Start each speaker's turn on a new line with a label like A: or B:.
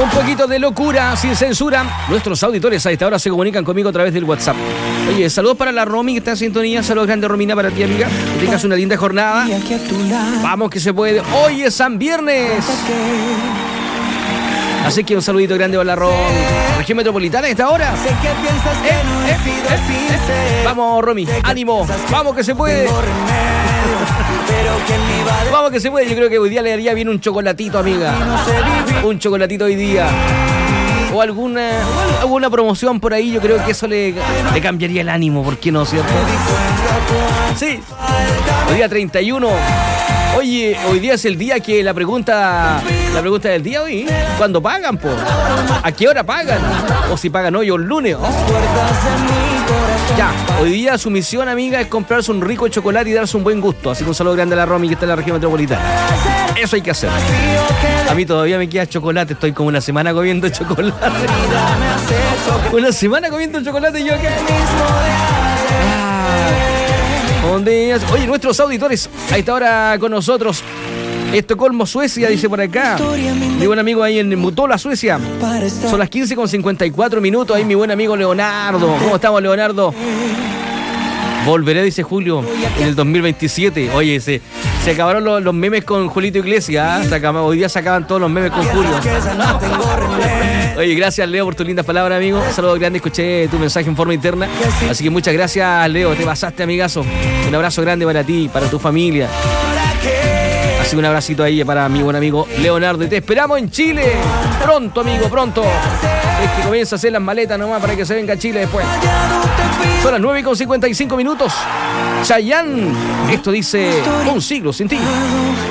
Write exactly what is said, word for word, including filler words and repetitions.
A: Un poquito de locura, sin censura. Nuestros auditores a esta hora se comunican conmigo a través del WhatsApp. Oye, saludos para la Romy que está en sintonía. Saludos grande, Romina, para ti, amiga. Que tengas una linda jornada. Vamos que se puede. Hoy es San Viernes. Así que un saludito grande para la Romy. Región Metropolitana a esta hora. Eh, eh, eh, eh. Vamos, Romy, ánimo. Vamos que se puede. Vamos que se puede. Yo creo que hoy día le haría bien un chocolatito, amiga. Un chocolatito hoy día. O alguna, alguna promoción por ahí. Yo creo que eso le, le cambiaría el ánimo. ¿Por qué no, cierto? Sí. Hoy día treinta y uno. Oye, hoy día es el día que la pregunta La pregunta del día hoy, ¿cuándo pagan, po? ¿A qué hora pagan? O si pagan hoy o el lunes. Oh. Ya, hoy día su misión, amiga, es comprarse un rico chocolate y darse un buen gusto. Así que un saludo grande a la Romy que está en la región metropolitana. Eso hay que hacer. A mí todavía me queda chocolate. Estoy como una semana comiendo chocolate. Una semana comiendo chocolate y yo acá. Oye, nuestros auditores a esta hora con nosotros. Estocolmo, Suecia, dice por acá. Mi buen amigo ahí en Mutola, Suecia. Son las quince con cincuenta y cuatro minutos. Ahí mi buen amigo Leonardo. ¿Cómo estamos, Leonardo? Volveré, dice Julio, en el dos mil veintisiete. Oye, se, se acabaron los, los memes con Julito Iglesias. ¿eh? Se acabaron, hoy día se acaban todos los memes con Julio. Oye, gracias, Leo, por tus lindas palabras, amigo. Un saludo grande, escuché tu mensaje en forma interna. Así que muchas gracias, Leo. Te pasaste, amigazo. Un abrazo grande para ti, para tu familia. Así que un abracito ahí para mi buen amigo Leonardo. Y te esperamos en Chile. Pronto, amigo, pronto. Es que comienza a hacer las maletas nomás para que se venga a Chile después. Son las nueve con cincuenta y cinco minutos. Chayanne, esto dice Un siglo sin ti.